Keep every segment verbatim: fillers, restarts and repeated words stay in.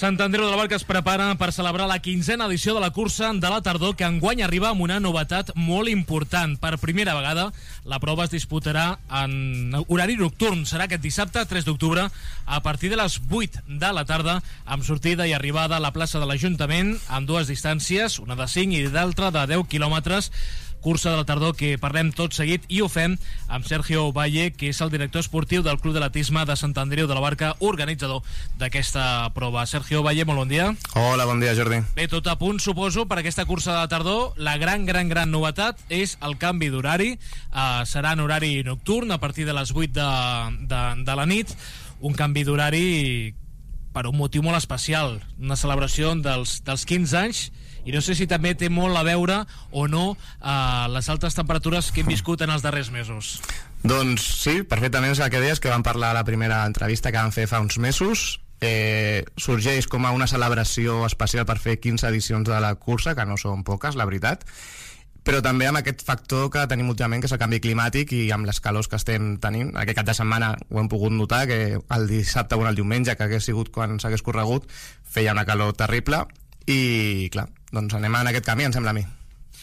Sant Andreu de la Barca es prepara per celebrar la quinzena edició de la cursa de la tardor, que enguany arriba amb una novetat molt important. Per primera vegada, la prova es disputarà en horari nocturn. Serà aquest dissabte, tres d'octubre, a partir de les vuit de la tarda, amb sortida i arribada a la plaça de l'Ajuntament, amb dues distàncies, una de cinc i l'altra de deu quilòmetres. Cursa de la tardor que parlem tot seguit i ho fem amb Sergio Valle, que és el director esportiu del Club d'Atletisme de Sant Andreu de la Barca, organitzador d'aquesta prova. Sergio Valle, molt bon dia. Hola, bon dia, Jordi. Bé, tot a punt, suposo, per aquesta cursa de la tardor. La gran, gran, gran novetat és el canvi d'horari. Uh, serà en horari nocturn, a partir de les vuit de, de, de la nit. Un canvi d'horari per un motiu molt especial, una celebració dels, dels quinze anys, i no sé si també té molt a veure o no eh, les altes temperatures que hem viscut en els darrers mesos. Doncs sí, perfectament és el que deies, que vam parlar a la primera entrevista que vam fer fa uns mesos. Eh, sorgeix com a una celebració especial per fer quinze edicions de la cursa, que no són poques, la veritat, però també amb aquest factor que tenim últimament, que és el canvi climàtic, i amb les calors que estem tenint. Aquest cap de setmana ho hem pogut notar, que el dissabte o el diumenge, que hagués sigut quan s'hagués corregut, feia una calor terrible, i clar, doncs anem en aquest camí, em sembla a mi.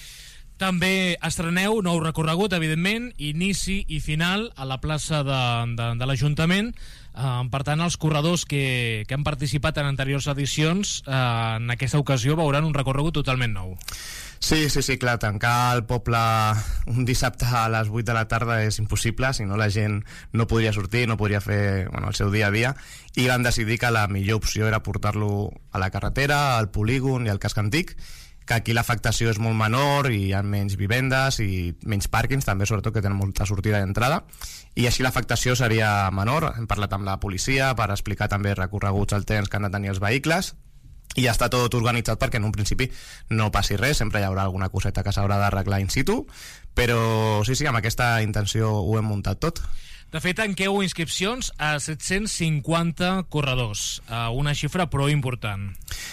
També estreneu nou recorregut, evidentment, inici i final a la plaça de, de, de l'Ajuntament. Uh, per tant, els corredors que, que han participat en anteriors edicions uh, en aquesta ocasió veuran un recorregut totalment nou. Sí, sí, sí, clar, tancar el poble un dissabte a les vuit de la tarda és impossible, si no la gent no podria sortir, no podria fer bueno, el seu dia a dia, i van decidir que la millor opció era portar-lo a la carretera, al polígon i al casc antic, que aquí l'afectació és molt menor i hi ha menys vivendes i menys pàrquings, també, sobretot, que tenen molta sortida i entrada, i així l'afectació seria menor. Hem parlat amb la policia per explicar també recorreguts alterns que han de tenir els vehicles, i ja està tot organitzat perquè en un principi no passi res, sempre hi haurà alguna coseta que s'haurà d'arreglar in situ, però sí, sí, amb aquesta intenció ho hem muntat tot. De fet, tanqueu inscripcions a set-cents cinquanta corredors, una xifra prou important.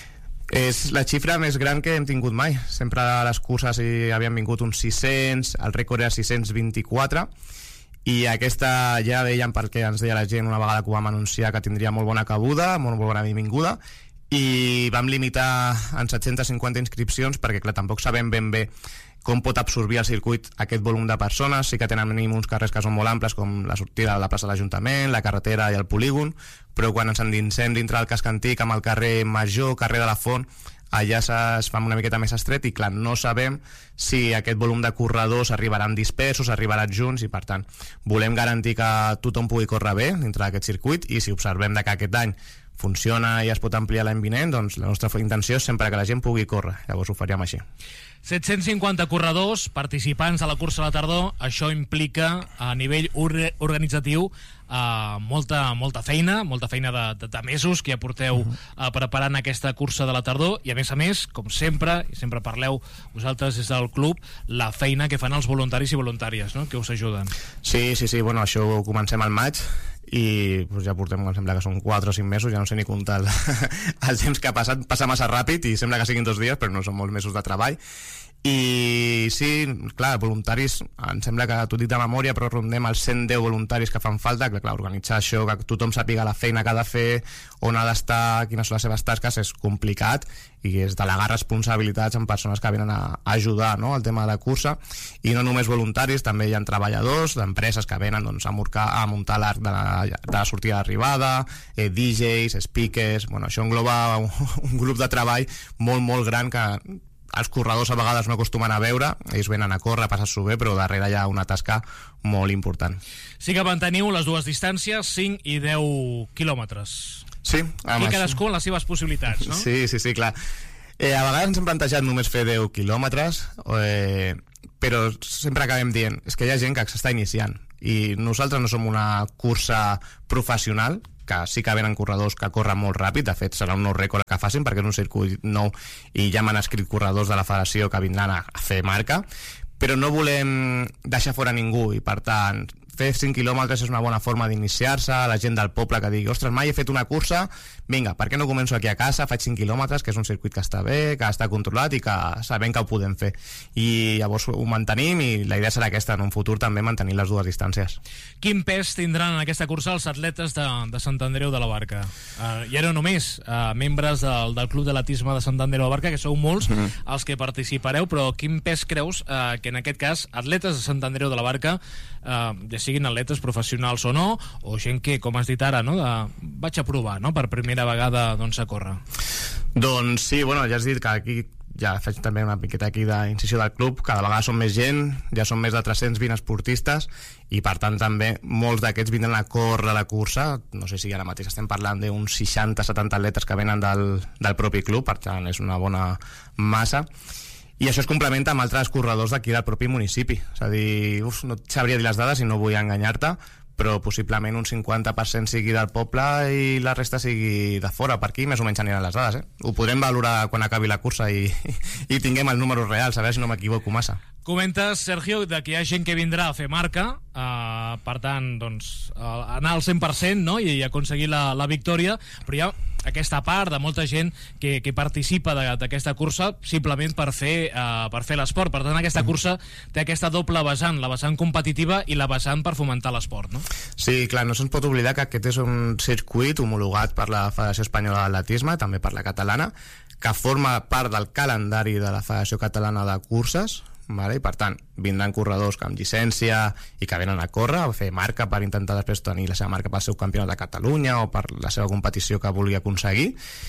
És la xifra més gran que hem tingut mai. Sempre a les curses hi havien vingut uns sis-cents, el rècord era sis-cents vint-i-quatre, i aquesta ja veiem perquè ens deia la gent una vegada que ho vam anunciar que tindria molt bona cabuda, molt bona benvinguda, i vam limitar en set-cents cinquanta inscripcions perquè clar, tampoc sabem ben bé com pot absorbir el circuit aquest volum de persones. Sí que tenen uns carrers que són molt amples, com la sortida de la plaça de l'Ajuntament, la carretera i el polígon, però quan ens endinsem dintre del casc antic amb el carrer Major, carrer de la Font, allà es fa una miqueta més estret i clar, no sabem si aquest volum de corredors arribaran dispersos, arribaran junts, i per tant volem garantir que tothom pugui córrer bé dintre d'aquest circuit, i si observem que aquest any funciona i es pot ampliar l'any vinent, doncs la nostra intenció és sempre que la gent pugui córrer, llavors ho faríem així. set-cents cinquanta corredors, participants a la cursa de la tardor, això implica a nivell organitzatiu Uh, molta, molta feina, molta feina de, de, de mesos que ja porteu uh, preparant aquesta cursa de la tardor, i a més a més, com sempre, i sempre parleu vosaltres des del club, la feina que fan els voluntaris i voluntàries, no?, que us ajuden. Sí, sí, sí, bueno, això ho comencem al maig i pues, ja portem, em sembla que són quatre o cinc mesos, ja no sé ni comptar el, el temps que ha passat, passa massa ràpid i sembla que siguin dos dies, però no són molts mesos de treball. I sí, clar, voluntaris, em sembla que t'ho dic de memòria, però rondem els cent deu voluntaris que fan falta. Clar, clar, organitzar això, que tothom sàpiga la feina que ha de fer, on ha d'estar, quines són les seves tasques, és complicat, i és delegar responsabilitats en persones que venen a ajudar, no?, al tema de la cursa. I no només voluntaris, també hi ha treballadors d'empreses que venen doncs, a, murcar, a muntar l'arc de, la, de la sortida d'arribada, eh, D Js, speakers. Bueno, això engloba un, un grup de treball molt, molt gran que els corredors a vegades no acostumen a veure. Ells venen a córrer, a passar-s'ho bé, però darrere hi ha una tasca molt important. Sí que manteniu les dues distàncies, cinc i deu quilòmetres. Sí. I cadascú amb les seves possibilitats, no? Sí, sí, sí, clar. Eh, a vegades ens hem plantejat només fer deu quilòmetres, eh, però sempre acabem dient, és que hi ha gent que s'està iniciant, i nosaltres no som una cursa professional, que sí que venen corredors que corren molt ràpid. De fet, serà un nou rècord que facin perquè és un circuit nou i ja m'han escrit corredors de la federació que vindran a fer marca, però no volem deixar fora ningú, i per tant fer cinc quilòmetres és una bona forma d'iniciar-se, la gent del poble que digui, ostres, mai he fet una cursa, vinga, per què no començo aquí a casa, faig cinc quilòmetres, que és un circuit que està bé, que està controlat i que sabem que ho podem fer. I llavors ho mantenim i la idea serà aquesta, en un futur també mantenir les dues distàncies. Quin pes tindran en aquesta cursa els atletes de, de Sant Andreu de la Barca? Uh, I ara només uh, membres del, del Club d'Atletisme de Sant Andreu de la Barca, que sou molts mm -hmm. els que participareu, però quin pes creus uh, que en aquest cas atletes de Sant Andreu de la Barca, uh, ja siguin atletes professionals o no, o gent que, com has dit ara, no, de, vaig a provar, no?, per primera vegada doncs, a córrer? Doncs sí, bueno, ja has dit que aquí ja faig també una miqueta aquí d'incisió del club, cada vegada som més gent, ja són més de tres-cents vint esportistes i per tant també molts d'aquests vindran a córrer la cursa, no sé si ara mateix estem parlant d'uns seixanta setanta atletes que venen del, del propi club, per tant és una bona massa. I això es complementa amb altres corredors d'aquí del propi municipi. És a dir, uf, no et sabria dir les dades i no vull enganyar-te, però possiblement un cinquanta per cent sigui del poble i la resta sigui de fora. Per aquí més o menys aniran les dades, eh? Ho podrem valorar quan acabi la cursa i, i tinguem els números reals, a veure si no m'equivoco massa. Comentes, Sergio, que hi ha gent que vindrà a fer marca, uh, per tant, doncs, uh, anar al cent per cent, no?, i aconseguir la, la victòria, però hi ha aquesta part de molta gent que, que participa d'aquesta cursa simplement per fer, uh, per fer l'esport. Per tant, aquesta cursa té aquesta doble vessant, la vessant competitiva i la vessant per fomentar l'esport, no? Sí, clar, no se'ns pot oblidar que aquest és un circuit homologat per la Federació Espanyola d'Atletisme, també per la catalana, que forma part del calendari de la Federació Catalana de Curses, vale? I per tant vindran corredors amb llicència i que venen a córrer, a fer marca per intentar després tenir la seva marca pel seu campionat de Catalunya o per la seva competició que vulgui aconseguir,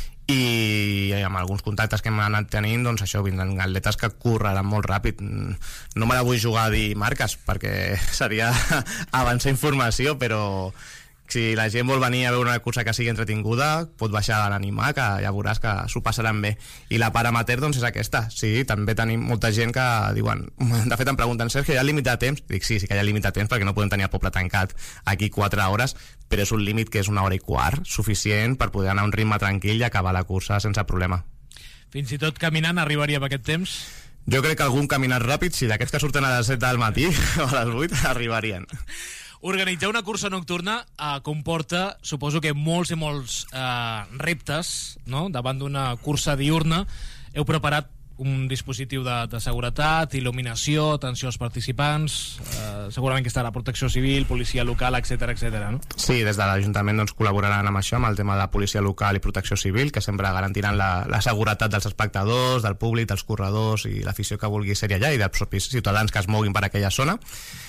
i amb alguns contactes que hem anat tenint, doncs això, vindran atletes que correran molt ràpid. No me la vull jugar a dir marques perquè seria avançar informació, però si la gent vol venir a veure una cursa que sigui entretinguda, pot baixar a l'animar, que ja veuràs que s'ho passaran bé. I la part amateur, doncs, és aquesta. Sí, també tenim molta gent que diuen, de fet em pregunten, Sergio, hi ha límit de temps? Dic, sí, sí que hi ha límit de temps, perquè no podem tenir el poble tancat aquí quatre hores, però és un límit que és una hora i quart, suficient per poder anar a un ritme tranquil i acabar la cursa sense problema. Fins i tot caminant arribaria amb aquest temps? Jo crec que algun caminat ràpid, sí, d'aquests que surten a les set del matí o a les vuit, arribarien. Organitzar una cursa nocturna eh, comporta, suposo que molts i molts eh, reptes, no?, davant d'una cursa diurna. Heu preparat un dispositiu de, de seguretat, il·luminació, atenció als participants, eh, segurament que estarà protecció civil, policia local, etcètera, etcètera, no? Sí, des de l'Ajuntament doncs, col·laboraran amb això, amb el tema de policia local i protecció civil, que sempre garantiran la, la seguretat dels espectadors, del públic, dels corredors i l'afició que vulgui ser allà i dels propis ciutadans que es moguin per aquella zona.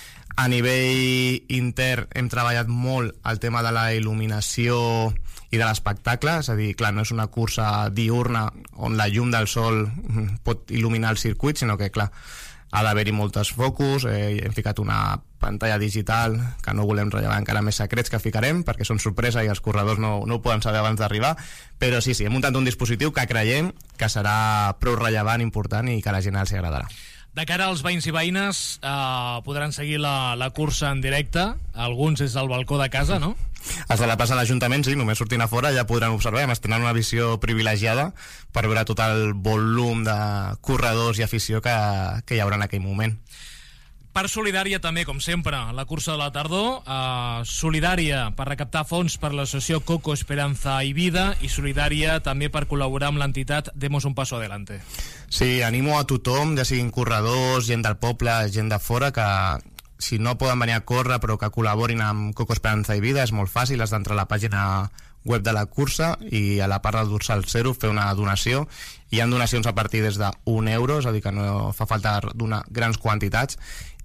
A nivell intern hem treballat molt el tema de la il·luminació i de l'espectacle, és a dir, clar, no és una cursa diurna on la llum del sol pot il·luminar el circuit, sinó que, clar, ha d'haver-hi moltes focus, eh, hem ficat una pantalla digital que no volem rellevar encara més secrets que ficarem perquè són sorpresa i els corredors no, no ho poden saber abans d'arribar, però sí, sí, hem muntat un dispositiu que creiem que serà prou rellevant, important i que a la gent els agradarà. De cara als veïns i veïnes, eh, podran seguir la, la cursa en directe, alguns des del balcó de casa, no? Els de la plaça de l'Ajuntament, sí, només sortint a fora ja podran observar, més tenen una visió privilegiada per veure tot el volum de corredors i afició que, que hi haurà en aquell moment. Part solidària també, com sempre, la cursa de la tardor, eh, solidària per recaptar fons per l'associació Coco, Esperanza i Vida, i solidària també per col·laborar amb l'entitat Demos un Paso Adelante. Sí, animo a tothom, ja siguin corredors, gent del poble, gent de fora, que si no poden venir a córrer però que col·laborin amb Coco, Esperanza i Vida, és molt fàcil, has d'entrar a la pàgina web de la cursa i a la part del dorsal zero fer una donació. Hi ha donacions a partir des d'un euro, és a dir que no fa falta donar grans quantitats,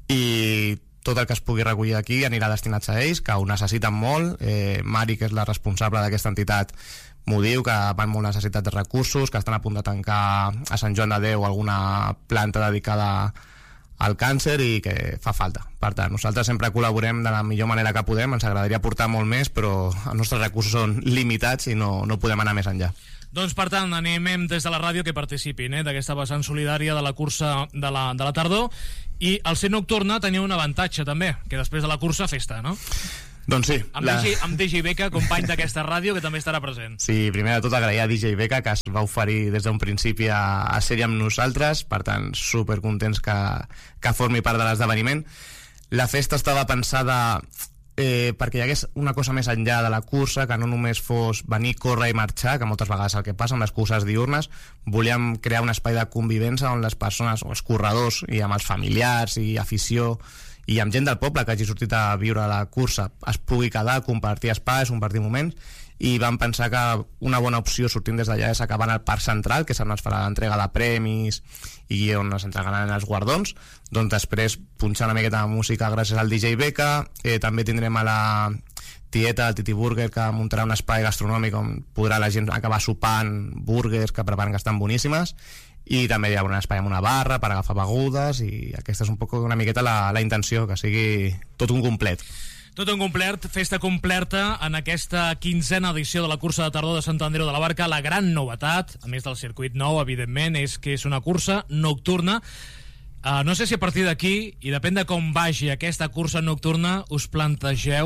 i tot el que es pugui recollir aquí anirà destinat a ells, que ho necessiten molt. eh, Mari, que és la responsable d'aquesta entitat, m'ho diu, que van molt necessitats de recursos, que estan a punt de tancar a Sant Joan de Déu alguna planta dedicada al càncer i que fa falta. Per tant, nosaltres sempre col·laborem de la millor manera que podem, ens agradaria aportar molt més, però els nostres recursos són limitats i no, no podem anar més enllà. Doncs, per tant, animem des de la ràdio que participin eh, d'aquesta vessant solidària de la cursa de la, de la tardor, i al ser nocturna teniu un avantatge també, que després de la cursa festa, no? Doncs sí. Amb, la... D J, amb D J Beca, company d'aquesta ràdio, que també estarà present. Sí, primer de tot agrair a D J Beca, que es va oferir des d'un principi a, a ser amb nosaltres, per tant, supercontents que, que formi part de l'esdeveniment. la festa estava pensada eh, perquè hi hagués una cosa més enllà de la cursa, que no només fos venir, córrer i marxar, que moltes vegades el que passa amb les curses diurnes. Volíem crear un espai de convivència on les persones, o els corredors, i amb els familiars i afició i amb gent del poble que hagi sortit a viure la cursa es pugui quedar, compartir espais, compartir moments, i vam pensar que una bona opció sortint des d'allà és acabar en el Parc Central, que és on es farà l'entrega de premis i on es entregaran els guardons. Doncs després punxar una miqueta de música gràcies al D J Beca. Eh, també tindrem a la tieta, el Titi Burger, que muntarà un espai gastronòmic on podrà la gent acabar sopant burgers que preparen, que estan boníssimes, i també hi ha un espai amb una barra per agafar begudes, i aquesta és un poc una miqueta la, la intenció, que sigui tot un complet. Tot un complet, festa completa en aquesta quinzena edició de la cursa de tardor de Sant Andreu de la Barca. La gran novetat, a més del circuit nou, evidentment, és que és una cursa nocturna. Uh, no sé si a partir d'aquí, i depèn de com vagi aquesta cursa nocturna, us plantegeu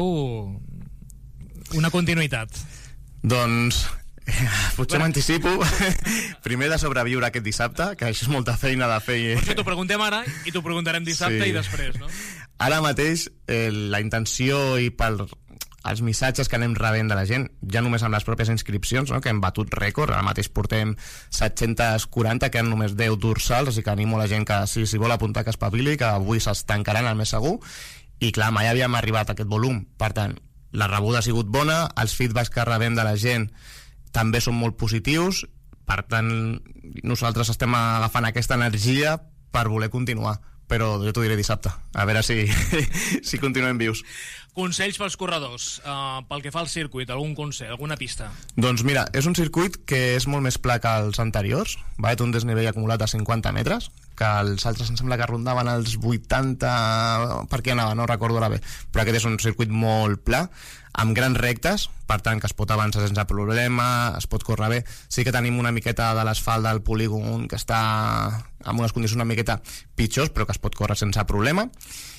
una continuïtat. Doncs potser m'anticipo. Primer de sobreviure aquest dissabte, que això és molta feina de fer. Per això t'ho preguntem ara i t'ho preguntarem dissabte, sí. I després, no? Ara mateix eh, la intenció i per els missatges que anem rebent de la gent, ja només amb les pròpies inscripcions, no? Que hem batut rècord, ara mateix portem set-cents quaranta, que eren només deu dorsals, així que animo la gent que si, si vol apuntar que espavili, que avui se'ls tancaran el més segur. I clar, mai havíem arribat a aquest volum, per tant la rebuda ha sigut bona, els feedbacks que rebem de la gent també són molt positius, per tant nosaltres estem agafant aquesta energia per voler continuar, però jo t'ho diré dissabte, a veure si, si continuem vius. Consells pels corredors, uh, pel que fa al circuit, algun consell, alguna pista? Doncs mira, és un circuit que és molt més pla que els anteriors, va? Té un desnivell acumulat de cinquanta metres, que els altres em sembla que rondaven els vuitanta, per què anava, no recordo ara bé, però aquest és un circuit molt pla, amb grans rectes, per tant que es pot avançar sense problema, es pot córrer bé. Sí que tenim una miqueta de l'asfalt del polígon que està en unes condicions una miqueta pitjors, però que es pot córrer sense problema.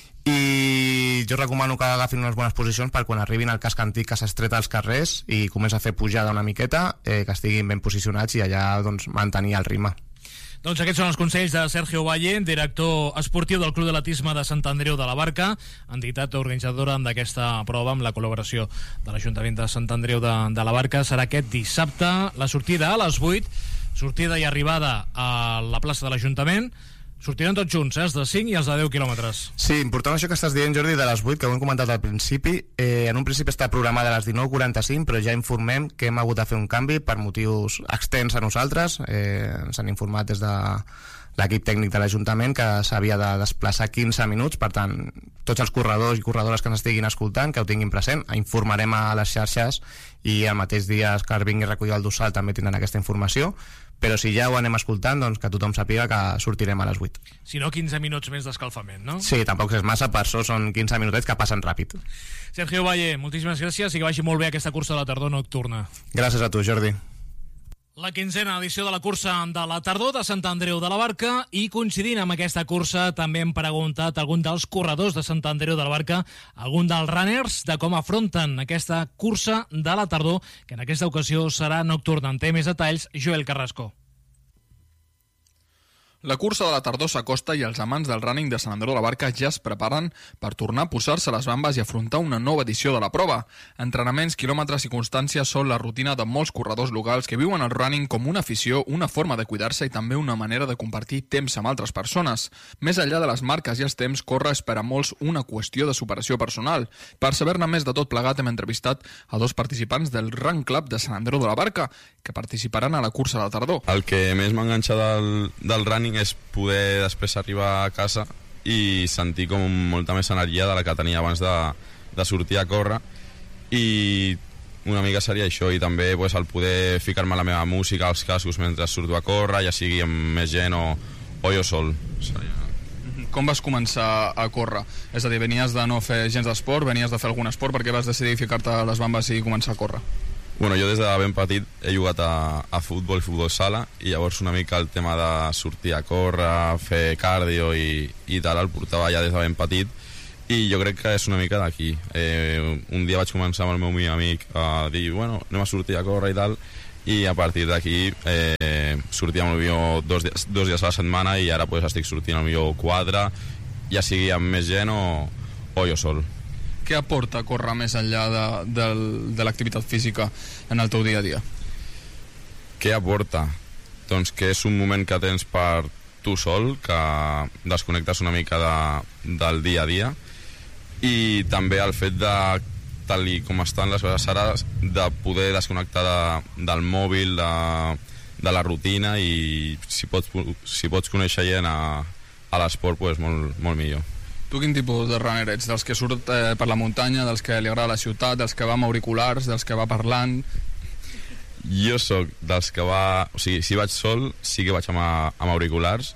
I jo recomano que agafin unes bones posicions per quan arribin al casc antic que s'estreta als carrers i comença a fer pujada una miqueta, eh, que estiguin ben posicionats i allà doncs, mantenir el ritme. Doncs aquests són els consells de Sergio Valle, director esportiu del Club d'Atletisme de Sant Andreu de la Barca, entitat organitzadora d'aquesta prova amb la col·laboració de l'Ajuntament de Sant Andreu de, de la Barca. Serà aquest dissabte, la sortida a les vuit, sortida i arribada a la plaça de l'Ajuntament. Sortiran tots junts, eh? Els de cinc i els de deu quilòmetres. Sí, important això que estàs dient, Jordi, de les vuit, que ho hem comentat al principi. Eh, en un principi està programada a les dinou quaranta-cinc, però ja informem que hem hagut de fer un canvi per motius externs a nosaltres. Eh, ens han informat des de l'equip tècnic de l'Ajuntament que s'havia de desplaçar quinze minuts, per tant, tots els corredors i corredores que ens estiguin escoltant, que ho tinguin present, informarem a les xarxes i al mateix dia que vingui a recollir el dorsal també tindran aquesta informació. Però si ja ho anem escoltant, doncs que tothom sàpiga que sortirem a les vuit. Si no, quinze minuts més d'escalfament, no? Sí, tampoc és massa, per això són quinze minutets que passen ràpid. Sergio Valle, moltíssimes gràcies i que vagi molt bé aquesta cursa de la tardor nocturna. Gràcies a tu, Jordi. La quinzena edició de la cursa de la tardor de Sant Andreu de la Barca, i coincidint amb aquesta cursa també hem preguntat a algun dels corredors de Sant Andreu de la Barca, algun dels runners, de com afronten aquesta cursa de la tardor, que en aquesta ocasió serà nocturna. En té més detalls Joel Carrasco. La cursa de la tardor s'acosta i els amants del running de Sant Andreu de la Barca ja es preparen per tornar a posar-se les bambes i afrontar una nova edició de la prova. Entrenaments, quilòmetres i constància són la rutina de molts corredors locals que viuen el running com una afició, una forma de cuidar-se i també una manera de compartir temps amb altres persones. Més enllà de les marques i els temps, córrer és per a molts una qüestió de superació personal. Per saber-ne més de tot plegat hem entrevistat a dos participants del Run Club de Sant Andreu de la Barca que participaran a la cursa de la tardor. El que més m'enganxa del, del running és poder després arribar a casa i sentir com molta més energia de la que tenia abans de, de sortir a córrer, i una mica seria això, i també pues, el poder ficar-me la meva música als cascos mentre surto a córrer, ja sigui amb més gent o, o jo sol. Seria... Com vas començar a córrer? És a dir, venies de no fer gens d'esport, venies de fer algun esport, perquè vas decidir ficar-te les bambes i començar a córrer? Bueno, jo des de ben petit he jugat a, a futbol, futbol sala, i llavors una mica el tema de sortir a córrer, fer cardio i, i tal, el portava ja des de ben petit, i jo crec que és una mica d'aquí. Eh, un dia vaig començar amb el meu millor amic a dir, bueno, anem a sortir a córrer i tal, i a partir d'aquí eh, sortíem potser dos, dies, dos dies a la setmana, i ara pues, estic sortint potser quatre, ja sigui amb més gent o, o jo sol. Què aporta córrer més enllà de, de, de l'activitat física en el teu dia a dia? Què aporta? Doncs que és un moment que tens per tu sol, que desconnectes una mica de, del dia a dia, i també el fet de, tal com estan les coses ara, de poder desconnectar de, del mòbil, de, de la rutina, i si pots, si pots conèixer gent a, a l'esport, pues molt, molt millor. Tu quin tipus de runner ets? Dels que surt eh, per la muntanya, dels que li agrada la ciutat, dels que va amb auriculars, dels que va parlant? Jo sóc dels que va... O sigui, si vaig sol, sí que vaig amb, amb auriculars,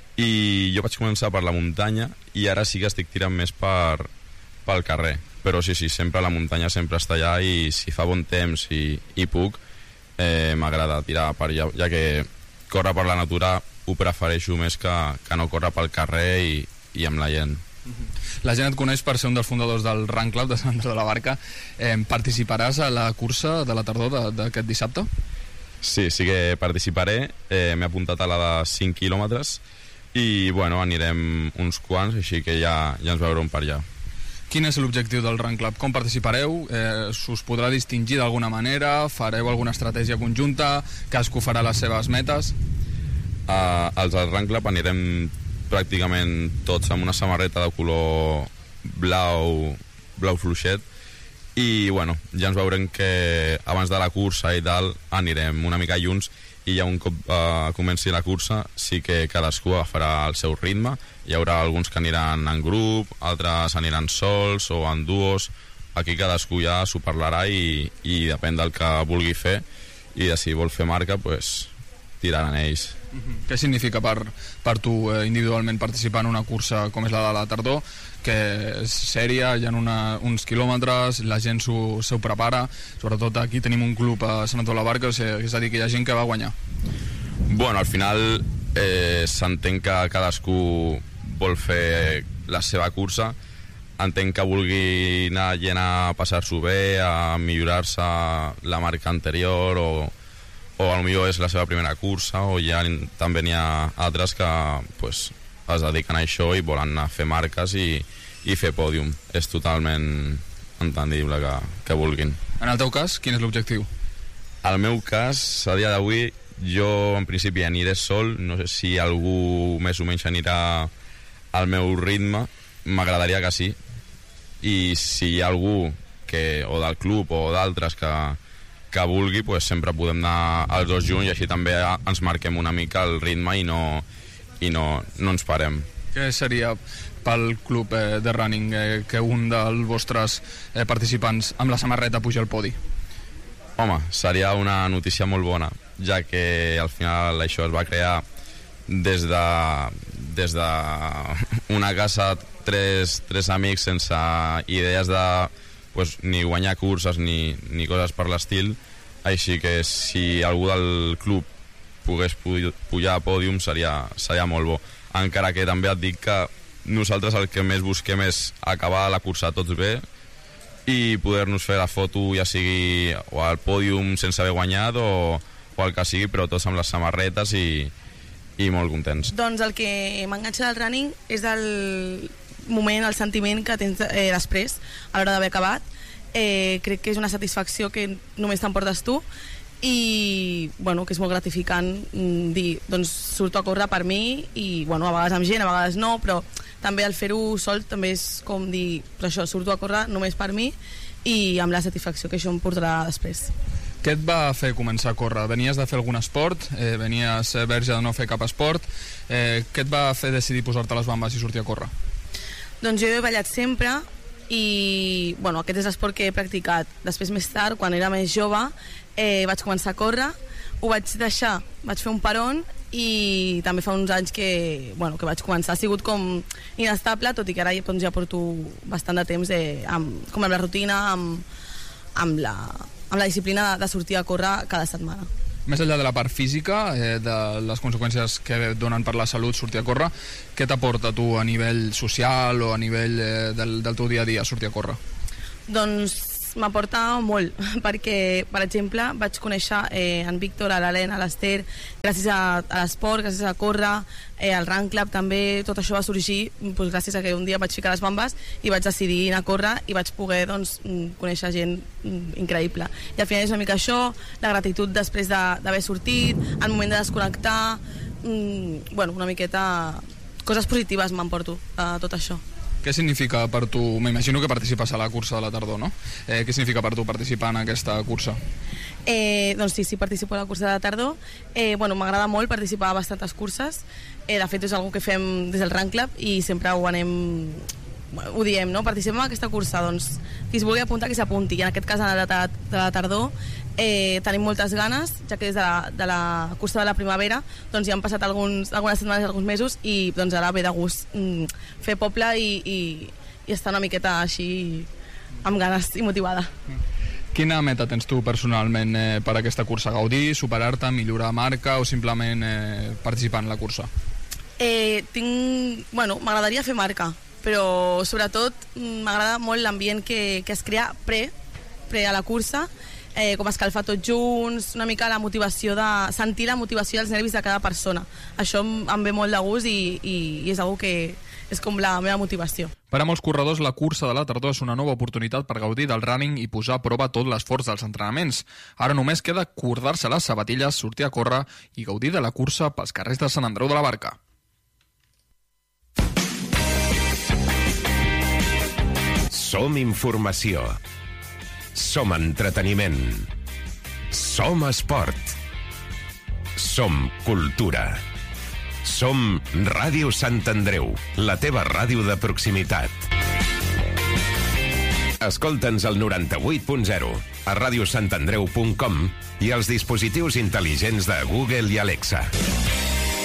i jo vaig començar per la muntanya i ara sí que estic tirant més per, pel carrer. Però sí, sí, sempre la muntanya sempre està allà, i si fa bon temps i, i puc, eh, m'agrada tirar per allà, ja que córrer per la natura ho prefereixo més que, que no córrer pel carrer i, i amb la gent. La gent et coneix per ser un dels fundadors del Run Club de Sant Andreu de la Barca. Eh, participaràs a la cursa de la tardor d'aquest dissabte? Sí, sí que participaré. Eh, M'he apuntat a la de cinc quilòmetres i bueno, anirem uns quants, així que ja, ja ens veurem per allà. Quin és l'objectiu del Run Club? Com participareu? Eh, S'us podrà distingir d'alguna manera? Fareu alguna estratègia conjunta? Cadascú farà les seves metes? Uh, els del Run Club anirem pràcticament tots amb una samarreta de color blau, blau fluixet, i bueno, ja ens veurem que abans de la cursa i tal anirem una mica junts, i ja un cop uh, comenci la cursa sí que cadascú agafarà el seu ritme. Hi haurà alguns que aniran en grup, altres aniran sols o en duos. Aquí cadascú ja s'ho parlarà, i, i depèn del que vulgui fer i de si vol fer marca, pues tiraran ells. Uh-huh. Què significa per, per tu eh, individualment participar en una cursa com és la de la tardor, que és sèria, hi ha una, uns quilòmetres, la gent s'ho prepara, sobretot aquí tenim un club a Sant Andreu de la Barca, o sigui, és a dir, que hi ha gent que va guanyar? Bueno, al final eh, s'entén que cadascú vol fer la seva cursa, entenc que vulgui anar gent a passar-s'ho bé, a millorar-se la marca anterior, o o potser és la seva primera cursa, o ja també n'hi ha altres que pues, es dediquen a això i volen anar a fer marques i, i fer pòdium. És totalment entendible que, que vulguin. En el teu cas, quin és l'objectiu? Al meu cas, a dia d'avui, jo en principi aniré sol, no sé si algú més o menys anirà al meu ritme, m'agradaria que sí, i si hi ha algú que, o del club o d'altres que que vulgui, pues sempre podem anar els dos junts, i així també ens marquem una mica el ritme i no, i no, no ens parem. Què seria pel club eh, de running eh, que un dels vostres eh, participants amb la samarreta puja al podi? Home, seria una notícia molt bona, ja que al final això es va crear des de, des de una casa, tres, tres amics sense idees de pues, ni guanyar curses ni, ni coses per l'estil, així que si algú del club pogués pujar a pòdium seria, seria molt bo. Encara que també et dic que nosaltres el que més busquem és acabar la cursa tots bé i poder-nos fer la foto, ja sigui o al pòdium sense haver guanyat o, o el que sigui, però tots amb les samarretes i, i molt contents. Doncs el que m'enganxa del running és el moment, el sentiment que tens eh, després, a l'hora d'haver acabat. Eh, crec que és una satisfacció que només t'emportes tu, i bueno, que és molt gratificant mm, dir, doncs surto a córrer per mi, i bueno, a vegades amb gent, a vegades no, però també el fer-ho sol també és com dir, però això, surto a córrer només per mi i amb la satisfacció que això em portarà després. Què et va fer començar a córrer? Venies de fer algun esport? Eh, venies verge de no fer cap esport? Eh, què et va fer decidir posar-te les bambes i sortir a córrer? Doncs jo he ballat sempre i bueno, aquest és l'esport que he practicat. Després, més tard, quan era més jove, eh, vaig començar a córrer, ho vaig deixar, vaig fer un peron, i també fa uns anys que, bueno, que vaig començar. Ha sigut com inestable, tot i que ara doncs, ja porto bastant de temps eh, amb, com amb la rutina, amb, amb, la, amb la disciplina de, de sortir a córrer cada setmana. Més enllà de la part física, eh, de les conseqüències que donen per la salut sortir a córrer, què t'aporta tu a nivell social o a nivell eh, del, del teu dia a dia sortir a córrer? Doncs m'aporta molt, perquè, per exemple, vaig conèixer eh, en Víctor, a l'Helena, a l'Ester, gràcies a, a l'esport, gràcies a córrer, eh, al Run Club també, tot això va sorgir doncs, gràcies a que un dia vaig ficar les bambes i vaig decidir anar a córrer i vaig poder doncs, conèixer gent increïble. I al final és una mica això, la gratitud després d'haver sortit, el moment de desconnectar, mm, bueno, una miqueta coses positives m'emporto a tot això. Què significa per tu, m'imagino que participes a la cursa de la tardor, no? Eh, què significa per tu participar en aquesta cursa? Eh, doncs sí, sí, participo a la cursa de la tardor. Eh, bueno, m'agrada molt participar a bastantes curses. Eh, de fet, és una cosa que fem des del Run Club i sempre ho anem... ho diem, no? Participem en aquesta cursa, doncs qui es vulgui apuntar que s'apunti. I en aquest cas, en la de, de la tardor, eh, tenim moltes ganes, ja que des de la, de la cursa de la primavera doncs ja han passat alguns, algunes setmanes, alguns mesos i doncs ara ve de gust mm, fer poble i, i, i estar una miqueta així amb ganes i motivada. Quina meta tens tu personalment eh, per aquesta cursa? Gaudir, superar-te, millorar marca o simplement eh, participar en la cursa? Eh, tinc... Bueno, m'agradaria fer marca, però sobretot m'agrada molt l'ambient que, que es crea pre, pre a la cursa, eh, com escalfar tots junts, una mica la motivació de sentir la motivació i els nervis de cada persona. Això em, em ve molt de gust i, i, i és una que és com la meva motivació. Per a molts corredors, la cursa de la tardor és una nova oportunitat per gaudir del running i posar a prova tot l'esforç dels entrenaments. Ara només queda cordar-se les sabatilles, sortir a córrer i gaudir de la cursa pels carrers de Sant Andreu de la Barca. Som informació. Som entreteniment. Som esport. Som cultura. Som Ràdio Sant Andreu, la teva ràdio de proximitat. Escolta'ns al noranta-vuit punt zero, a radiosantandreu punt com i als dispositius intel·ligents de Google i Alexa.